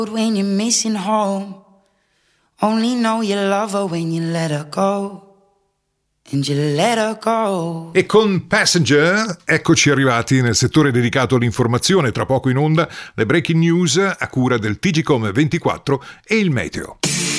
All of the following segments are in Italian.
When you're missing home, only know you love her when you let her go. And you let her go. E con Passenger eccoci arrivati nel settore dedicato all'informazione. Tra poco in onda le breaking news a cura del TGcom 24 e il meteo.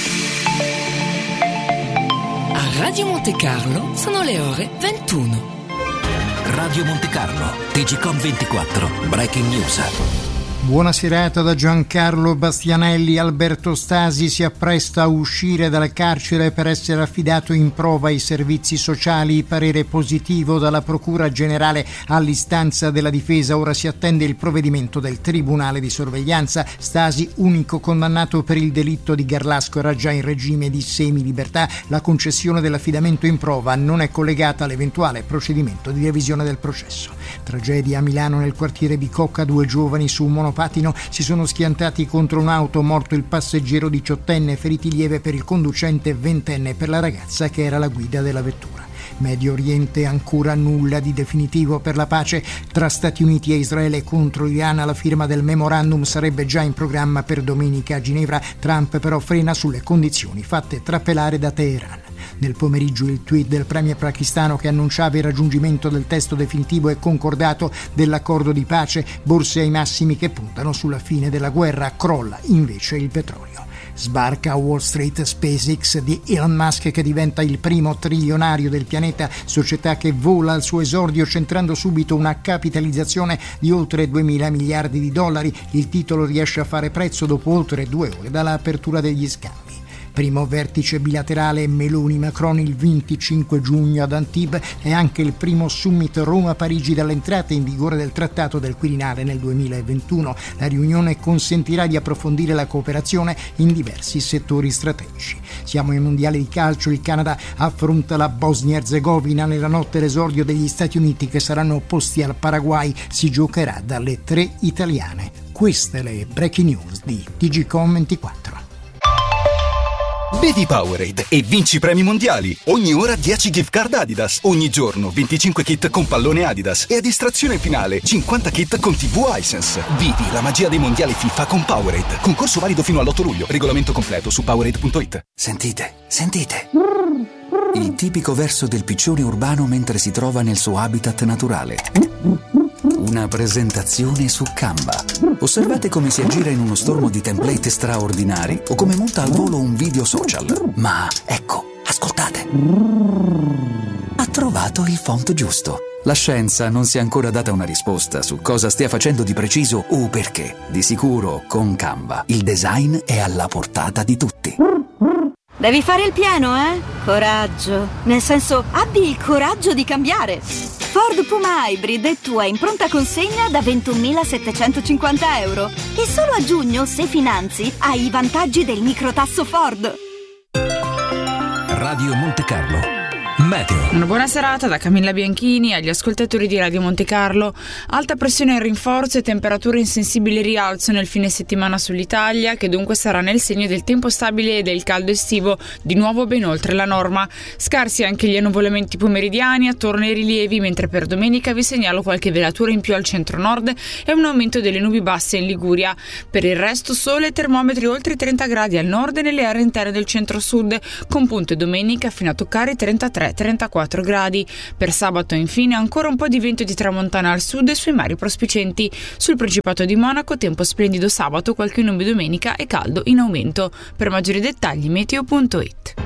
A Radio Monte Carlo sono le ore 21. Radio Monte Carlo, TGcom 24, breaking news. Buona serata da Giancarlo Bastianelli. Alberto Stasi si appresta a uscire dal carcere per essere affidato in prova ai servizi sociali. Parere positivo dalla Procura Generale all'istanza della difesa. Ora si attende il provvedimento del Tribunale di sorveglianza. Stasi, unico condannato per il delitto di Garlasco, era già in regime di semilibertà. La concessione dell'affidamento in prova non è collegata all'eventuale procedimento di revisione del processo. Tragedia a Milano, nel quartiere Bicocca. 2 giovani su un monopatino si sono schiantati contro un'auto, morto il passeggero 18enne, feriti lieve per il conducente 20enne, per la ragazza che era la guida della vettura. Medio Oriente, ancora nulla di definitivo per la pace tra Stati Uniti e Israele contro Iran. La firma del memorandum sarebbe già in programma per domenica a Ginevra. Trump però frena sulle condizioni fatte trapelare da Teheran. Nel pomeriggio il tweet del premier pakistano che annunciava il raggiungimento del testo definitivo e concordato dell'accordo di pace, borse ai massimi che puntano sulla fine della guerra, crolla invece il petrolio. Sbarca a Wall Street SpaceX di Elon Musk, che diventa il primo trilionario del pianeta, società che vola al suo esordio centrando subito una capitalizzazione di oltre 2.000 miliardi di dollari. Il titolo riesce a fare prezzo dopo oltre 2 ore dall'apertura degli scambi. Primo vertice bilaterale Meloni-Macron il 25 giugno ad Antibes e anche il primo summit Roma-Parigi dall'entrata in vigore del Trattato del Quirinale nel 2021. La riunione consentirà di approfondire la cooperazione in diversi settori strategici. Siamo ai mondiali di calcio. Il Canada affronta la Bosnia-Herzegovina. Nella notte l'esordio degli Stati Uniti, che saranno opposti al Paraguay. Si giocherà dalle 3 italiane. Queste le breaking news di TGcom 24. Bevi Powerade e vinci premi mondiali. Ogni ora 10 gift card Adidas. Ogni giorno 25 kit con pallone Adidas. E a distrazione finale 50 kit con TV Hisense. Vivi la magia dei mondiali FIFA con Powerade. Concorso valido fino all'8 luglio. Regolamento completo su Powerade.it. Sentite. Il tipico verso del piccione urbano mentre si trova nel suo habitat naturale. Una presentazione su Canva. Osservate come si aggira in uno stormo di template straordinari o come monta al volo un video social. Ma ecco, ascoltate. Ha trovato il font giusto. La scienza non si è ancora data una risposta su cosa stia facendo di preciso o perché. Di sicuro, con Canva, il design è alla portata di tutti. Devi fare il pieno, Coraggio. Nel senso, abbi il coraggio di cambiare. Ford Puma Hybrid è tua in pronta consegna da 21.750 euro. E solo a giugno, se finanzi, hai i vantaggi del microtasso Ford. Radio Monte Carlo. Meteo. Una buona serata da Camilla Bianchini agli ascoltatori di Radio Monte Carlo. Alta pressione in rinforzo e temperature in sensibile rialzo nel fine settimana sull'Italia, che dunque sarà nel segno del tempo stabile e del caldo estivo, di nuovo ben oltre la norma. Scarsi anche gli annuvolamenti pomeridiani attorno ai rilievi, mentre per domenica vi segnalo qualche velatura in più al centro-nord e un aumento delle nubi basse in Liguria. Per il resto sole e termometri oltre i 30 gradi al nord e nelle aree interne del centro-sud, con punte domenica fino a toccare i 33-34 gradi. Per sabato infine ancora un po' di vento di tramontana al sud e sui mari prospicenti. Sul Principato di Monaco tempo splendido sabato, qualche nube domenica e caldo in aumento. Per maggiori dettagli meteo.it.